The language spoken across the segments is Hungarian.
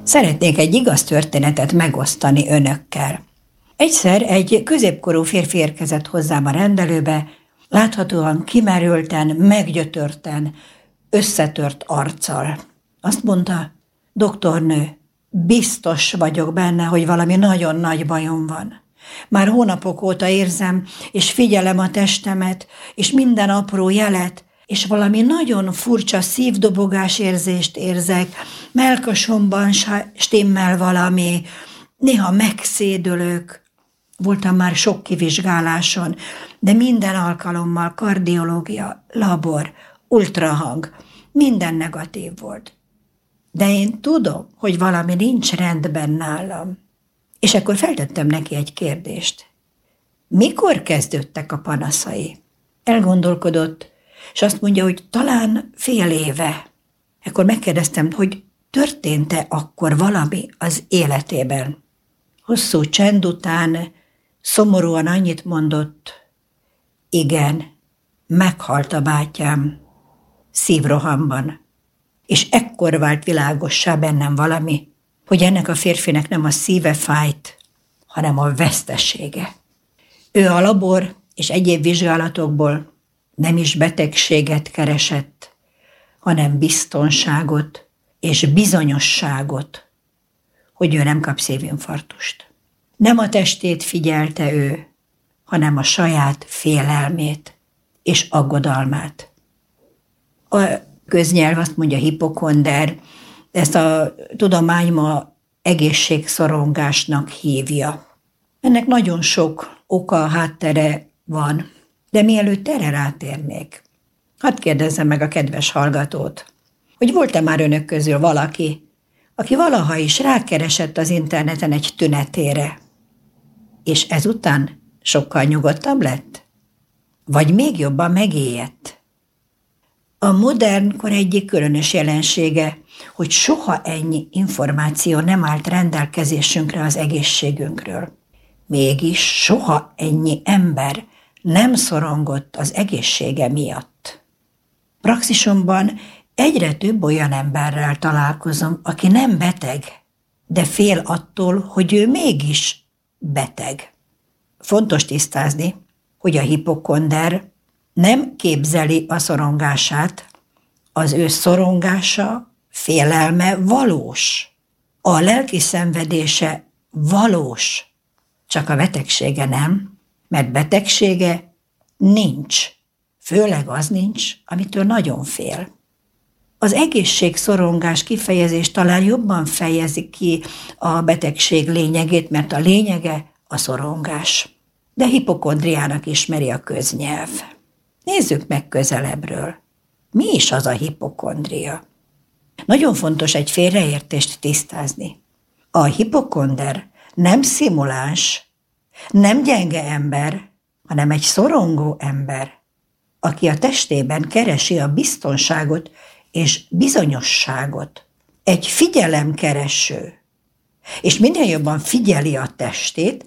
Szeretnék egy igaz történetet megosztani önökkel. Egyszer egy középkorú férfi érkezett hozzám a rendelőbe, láthatóan kimerülten, meggyötörten, összetört arccal. Azt mondta: doktornő, biztos vagyok benne, hogy valami nagyon nagy bajom van. Már hónapok óta érzem, és figyelem a testemet, és minden apró jelet, és valami nagyon furcsa szívdobogás érzést érzek, mellkasomban stimmel valami, néha megszédülök. Voltam már sok kivizsgáláson, de minden alkalommal kardiológia, labor, ultrahang, minden negatív volt. De én tudom, hogy valami nincs rendben nálam. És akkor feltettem neki egy kérdést. Mikor kezdődtek a panaszai? Elgondolkodott, és azt mondja, hogy talán fél éve. Ekkor megkérdeztem, hogy történt-e akkor valami az életében. Hosszú csend után szomorúan annyit mondott: igen, meghalt a bátyám szívrohamban. És ekkor vált világossá bennem valami, hogy ennek a férfinek nem a szíve fájt, hanem a vesztesége. Ő a labor és egyéb vizsgálatokból nem is betegséget keresett, hanem biztonságot és bizonyosságot, hogy ő nem kap szívinfarktust. Nem a testét figyelte ő, hanem a saját félelmét és aggodalmát. A köznyelv azt mondja hipokonder, ezt a tudomány ma egészségszorongásnak hívja. Ennek nagyon sok oka, háttere van, de mielőtt erre rátérnék, hadd kérdezzem meg a kedves hallgatót, hogy volt-e már önök közül valaki, aki valaha is rákeresett az interneten egy tünetére, és ezután sokkal nyugodtabb lett? Vagy még jobban megijedt? A modern kor egyik különös jelensége, hogy soha ennyi információ nem állt rendelkezésünkre az egészségünkről. Mégis soha ennyi ember nem szorongott az egészsége miatt. Praxisomban egyre több olyan emberrel találkozom, aki nem beteg, de fél attól, hogy ő mégis beteg. Fontos tisztázni, hogy a hipokonder nem képzeli a szorongását, az ő szorongása, félelme valós. A lelki szenvedése valós, csak a betegsége nem, mert betegsége nincs, főleg az nincs, amitől nagyon fél. Az egészségszorongás kifejezés talán jobban fejezi ki a betegség lényegét, mert a lényege a szorongás. De hipokondriának ismeri a köznyelv. Nézzük meg közelebbről. Mi is az a hipokondria? Nagyon fontos egy félreértést tisztázni. A hipokonder nem szimuláns, nem gyenge ember, hanem egy szorongó ember, aki a testében keresi a biztonságot és bizonyosságot. Egy figyelemkereső. És minél jobban figyeli a testét,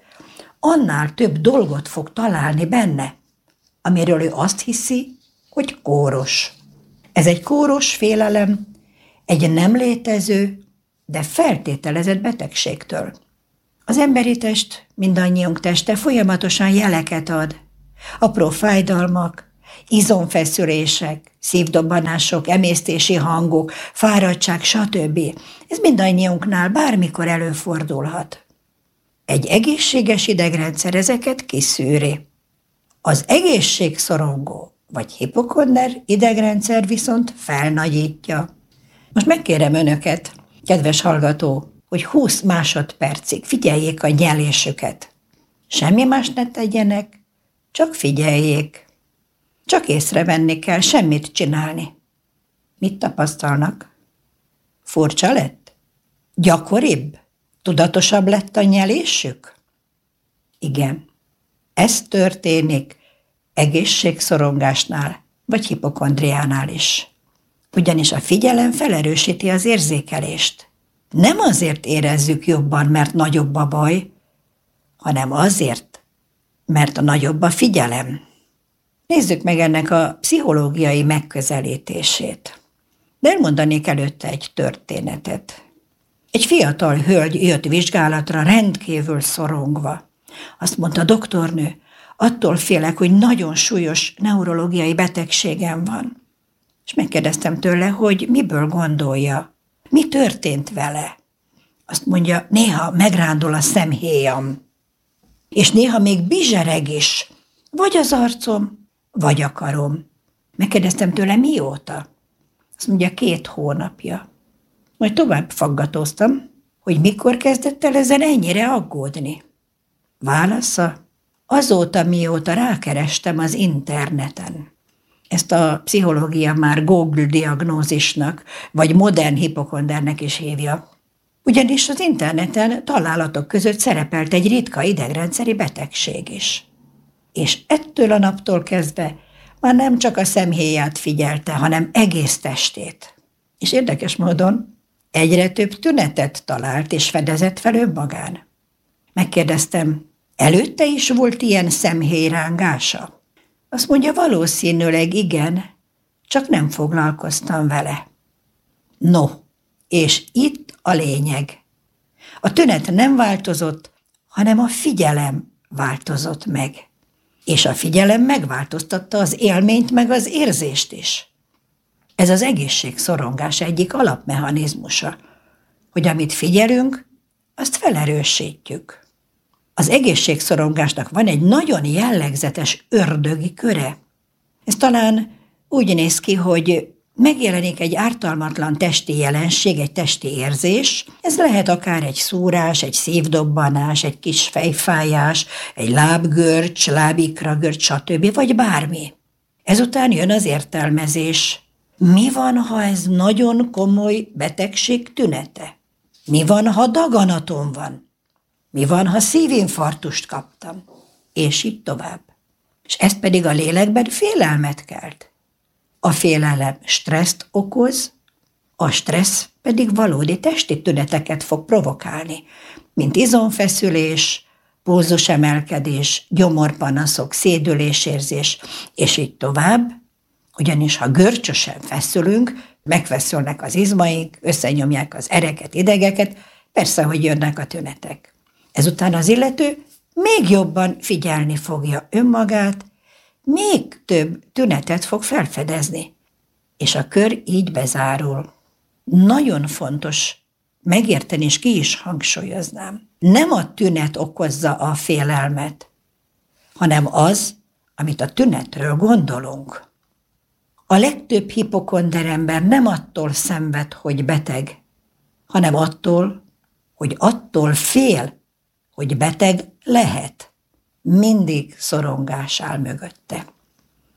annál több dolgot fog találni benne, amiről ő azt hiszi, hogy kóros. Ez egy kóros félelem, egy nem létező, de feltételezett betegségtől. Az emberi test, mindannyiunk teste folyamatosan jeleket ad. Apró fájdalmak, izomfeszülések, szívdobbanások, emésztési hangok, fáradtság, stb. Ez mindannyiunknál bármikor előfordulhat. Egy egészséges idegrendszer ezeket kiszűri. Az egészségszorongó vagy hipokonder idegrendszer viszont felnagyítja. Most megkérem önöket, kedves hallgató, hogy 20 másodpercig figyeljék a nyelésüket. Semmi más ne tegyenek, csak figyeljék. Csak észrevenni kell, semmit csinálni. Mit tapasztalnak? Furcsa lett? Gyakoribb? Tudatosabb lett a nyelésük? Igen. Ez történik egészségszorongásnál vagy hipokondriánál is. Ugyanis a figyelem felerősíti az érzékelést. Nem azért érezzük jobban, mert nagyobb a baj, hanem azért, mert nagyobb a figyelem. Nézzük meg ennek a pszichológiai megközelítését. De elmondanék előtte egy történetet. Egy fiatal hölgy jött vizsgálatra rendkívül szorongva. Azt mondta: doktornő, attól félek, hogy nagyon súlyos neurológiai betegségem van. És megkérdeztem tőle, hogy miből gondolja, mi történt vele. Azt mondja: néha megrándul a szemhéjam, és néha még bizsereg is, vagy az arcom, vagy a karom. Megkérdeztem tőle, mióta? Azt mondja, 2 hónapja. Majd tovább faggatóztam, hogy mikor kezdett el ezen ennyire aggódni. Válasza: azóta, mióta rákerestem az interneten. Ezt a pszichológia már Google diagnózisnak, vagy modern hipokondernek is hívja. Ugyanis az interneten találatok között szerepelt egy ritka idegrendszeri betegség is. És ettől a naptól kezdve már nem csak a szemhéját figyelte, hanem egész testét. És érdekes módon egyre több tünetet talált és fedezett fel önmagán. Megkérdeztem, előtte is volt ilyen szemhéjrángása? Azt mondja, valószínűleg igen, csak nem foglalkoztam vele. No, és itt a lényeg. A tünet nem változott, hanem a figyelem változott meg. És a figyelem megváltoztatta az élményt meg az érzést is. Ez az egészségszorongás egyik alapmechanizmusa, hogy amit figyelünk, azt felerősítjük. Az egészségszorongásnak van egy nagyon jellegzetes ördögi köre. Ez talán úgy néz ki, hogy megjelenik egy ártalmatlan testi jelenség, egy testi érzés. Ez lehet akár egy szúrás, egy szívdobbanás, egy kis fejfájás, egy lábgörcs, lábikragörcs, stb. Vagy bármi. Ezután jön az értelmezés. Mi van, ha ez nagyon komoly betegség tünete? Mi van, ha daganatom van? Mi van, ha szívinfarktust kaptam? És így tovább. És ez pedig a lélekben félelmet kelt. A félelem stresszt okoz, a stressz pedig valódi testi tüneteket fog provokálni, mint izomfeszülés, pulzusemelkedés, gyomorpanaszok, szédülésérzés, és így tovább, ugyanis ha görcsösen feszülünk, megfeszülnek az izmaink, összenyomják az ereket, idegeket, persze, hogy jönnek a tünetek. Ezután az illető még jobban figyelni fogja önmagát, még több tünetet fog felfedezni, és a kör így bezárul. Nagyon fontos megérteni, és ki is hangsúlyoznám. Nem a tünet okozza a félelmet, hanem az, amit a tünetről gondolunk. A legtöbb hipokonder ember nem attól szenved, hogy beteg, hanem attól fél, hogy beteg lehet. Mindig szorongás áll mögötte.